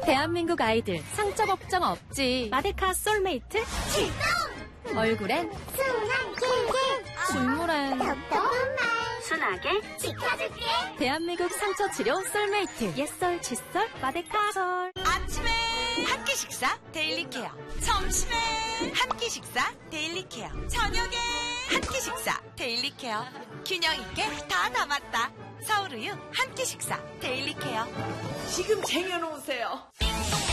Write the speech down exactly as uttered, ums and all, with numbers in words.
대한민국 아이들 상처 걱정 없지. 마데카 솔메이트 출동! 얼굴엔 순한 ኬ이크 술물엔 답답한 말 순하게 지켜줄게. 대한민국 상처 치료 솔메이트. 옛설 칫솔 마데카 솔. 아침에 한 끼 식사 데일리 케어, 점심에 한 끼 식사 데일리 케어, 저녁에 한 끼 식사 데일리 케어. 균형 있게 다 담았다. 서울우유 한 끼 식사 데일리 케어. 지금 쟁여놓으세요.